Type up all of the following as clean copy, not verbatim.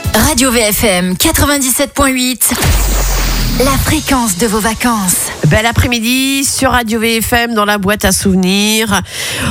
Radio VFM 97.8, la fréquence de vos vacances. Bel après-midi sur Radio VFM dans la boîte à souvenirs.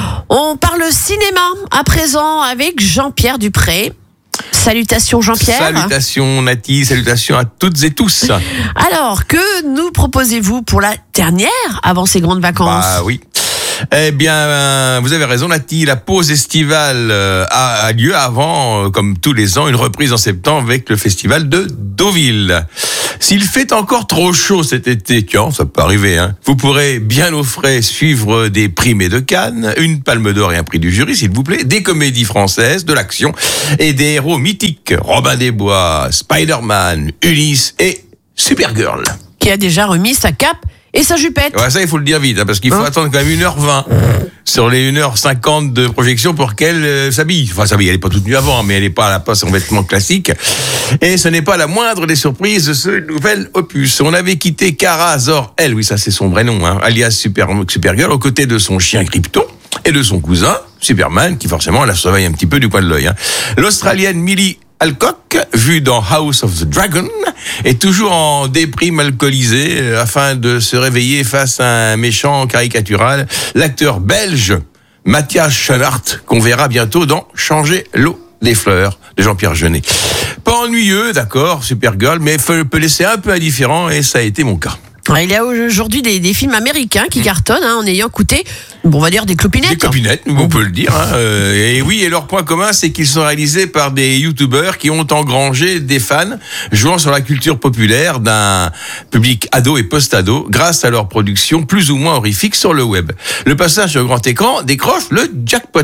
On parle cinéma à présent avec Jean-Pierre Dupré. Salutations Jean-Pierre. Salutations Nati, salutations à toutes et tous. Alors, que nous proposez-vous pour la dernière avant ces grandes vacances ? Ah oui. Eh bien, vous avez raison Nati, la pause estivale a lieu avant, comme tous les ans, une reprise en septembre avec le festival de Deauville. S'il fait encore trop chaud cet été, tiens, ça peut arriver, vous pourrez bien au frais suivre des primés de Cannes, une palme d'or et un prix du jury, s'il vous plaît, des comédies françaises, de l'action et des héros mythiques, Robin des Bois, Spider-Man, Ulysse et Supergirl. Qui a déjà remis sa cape et sa jupette. Ouais, ça, il faut le dire vite, parce qu'il faut attendre quand même 1h20 sur les 1h50 de projection pour qu'elle s'habille. Enfin, s'habille, elle n'est pas toute nue avant, mais elle n'est pas à la passe en vêtements classiques. Et ce n'est pas la moindre des surprises de ce nouvel opus. On avait quitté Kara Zor-El, oui, ça c'est son vrai nom, alias Supergirl, aux côtés de son chien Krypton et de son cousin, Superman, qui forcément la surveille un petit peu du coin de l'œil. L'Australienne Millie Alcock, vue dans House of the Dragon, est toujours en déprime alcoolisée afin de se réveiller face à un méchant caricatural, l'acteur belge Matthias Schoenaerts, qu'on verra bientôt dans Changer l'eau des fleurs de Jean-Pierre Jeunet. Pas ennuyeux, d'accord, Supergirl, mais peut laisser un peu indifférent et ça a été mon cas. Il y a aujourd'hui des films américains qui cartonnent en ayant coûté, on va dire, des clopinettes. Des clopinettes, on peut le dire. Et oui, et leur point commun, c'est qu'ils sont réalisés par des youtubeurs qui ont engrangé des fans jouant sur la culture populaire d'un public ado et post-ado grâce à leur production plus ou moins horrifique sur le web. Le passage au grand écran décroche le jackpot.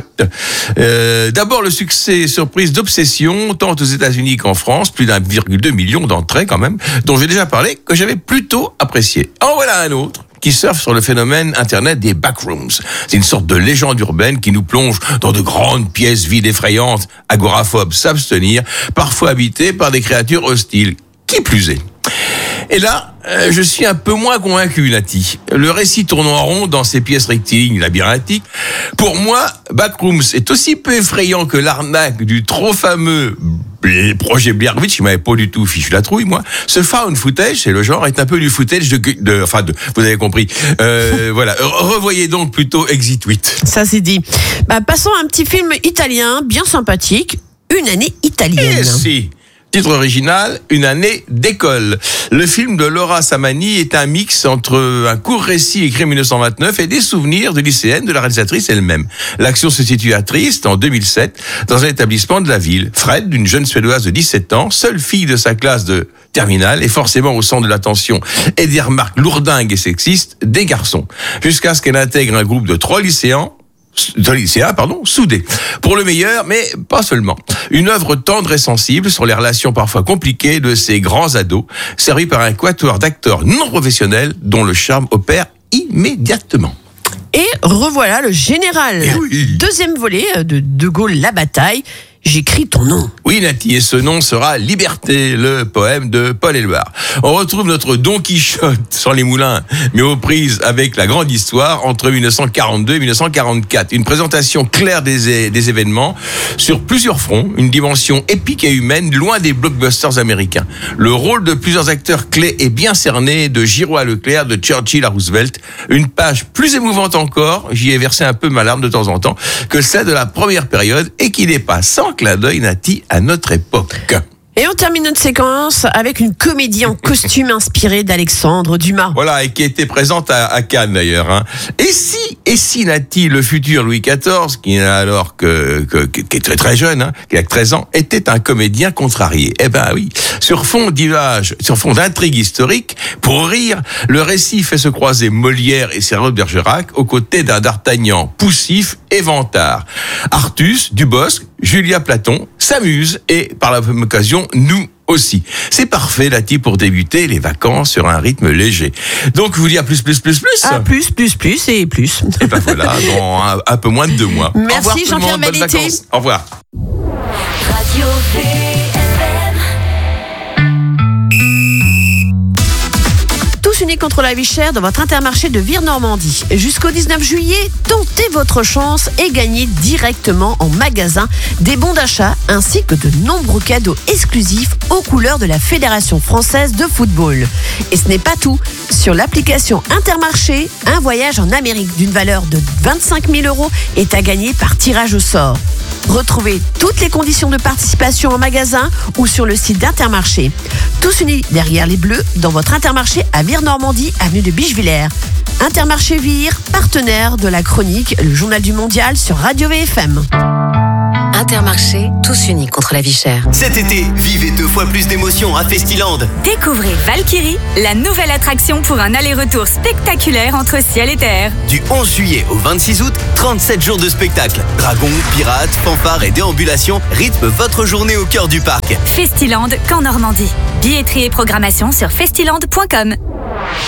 D'abord, le succès surprise d'Obsession, tant aux États-Unis qu'en France, plus d'1,2 million d'entrées quand même, dont j'ai déjà parlé, que j'avais plutôt apprécié. En voilà un autre qui surfe sur le phénomène internet des backrooms. C'est une sorte de légende urbaine qui nous plonge dans de grandes pièces vides effrayantes, agoraphobes s'abstenir, parfois habitées par des créatures hostiles. Qui plus est. Et là, je suis un peu moins convaincu, Nati. Le récit tourne en rond dans ces pièces rectilignes labyrinthiques. Pour moi, Backrooms est aussi peu effrayant que l'arnaque du trop fameux projet Blair Witch, qui m'avait pas du tout fichu la trouille, moi. Ce found footage, c'est le genre, est un peu du footage vous avez compris. Voilà. Revoyez donc plutôt Exit 8. Ça c'est dit. Passons à un petit film italien, bien sympathique, Une année italienne. Et si. Titre original, Une année d'école. Le film de Laura Samani est un mix entre un court récit écrit en 1929 et des souvenirs de lycéenne de la réalisatrice elle-même. L'action se situe à Trieste, en 2007, dans un établissement de la ville. Fred, une jeune Suédoise de 17 ans, seule fille de sa classe de terminale, est forcément au centre de l'attention et des remarques lourdingues et sexistes des garçons. Jusqu'à ce qu'elle intègre un groupe de 3 lycéens, soudés. Pour le meilleur, mais pas seulement. Une œuvre tendre et sensible sur les relations parfois compliquées de ces grands ados, servis par un quatuor d'acteurs non professionnels dont le charme opère immédiatement. Et revoilà le général. Oui. Deuxième volet de De Gaulle, la bataille. J'écris ton nom. Oui, Nati, et ce nom sera Liberté, le poème de Paul Éluard. On retrouve notre Don Quichotte sans les moulins, mais aux prises avec la grande histoire entre 1942 et 1944. Une présentation claire des événements sur plusieurs fronts, une dimension épique et humaine, loin des blockbusters américains. Le rôle de plusieurs acteurs clés est bien cerné, de Giraud à Leclerc, de Churchill à Roosevelt. Une page plus émouvante encore, j'y ai versé un peu ma larme de temps en temps, que celle de la première période, et qui n'est pas sans clin d'œil, Nati, à notre époque. Et on termine notre séquence avec une comédie en costume inspirée d'Alexandre Dumas. Voilà, et qui était présente à Cannes d'ailleurs. Et si Nati, le futur Louis XIV, qui est alors qui est très très jeune, qui a 13 ans, était un comédien contrarié. Eh ben oui, sur fond d'intrigue historique, pour rire, le récit fait se croiser Molière et Cyrano de Bergerac aux côtés d'un d'Artagnan poussif et vantard. Artus, Dubosc, Julia Platon s'amuse et, par la même occasion, nous aussi. C'est parfait, Nati, pour débuter les vacances sur un rythme léger. Donc, je vous dis à plus. À plus et plus. Et ben voilà, dans un peu moins de 2 mois. Merci, au revoir, tout le Jean-Pierre monde, bonnes Malletti. vacances. Au revoir. Radio VFM. Tous unis contre la vie chère dans votre Intermarché de Vire-Normandie. Jusqu'au 19 juillet, tentez votre chance et gagnez directement en magasin des bons d'achat ainsi que de nombreux cadeaux exclusifs aux couleurs de la Fédération française de football. Et ce n'est pas tout. Sur l'application Intermarché, un voyage en Amérique d'une valeur de 25 000 € est à gagner par tirage au sort. Retrouvez toutes les conditions de participation en magasin ou sur le site d'Intermarché. Tous unis derrière les Bleus dans votre Intermarché à Vire-Normandie, avenue de Bichevillers. Intermarché Vire, partenaire de la chronique Le Journal du Mondial sur Radio VFM. Intermarché, tous unis contre la vie chère. Cet été, vivez 2 fois plus d'émotions à Festiland. Découvrez Valkyrie, la nouvelle attraction pour un aller-retour spectaculaire entre ciel et terre. Du 11 juillet au 26 août, 37 jours de spectacle. Dragons, pirates, fanfares et déambulations rythment votre journée au cœur du parc. Festiland, qu'en Normandie. Billetterie et programmation sur festiland.com.